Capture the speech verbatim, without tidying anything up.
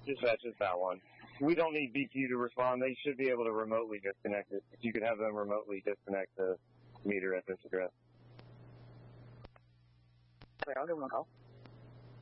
Dispatch is that one. We don't need B Q to respond. They should be able to remotely disconnect it. If you could have them remotely disconnect the meter at this address. Okay, I'll give them a call.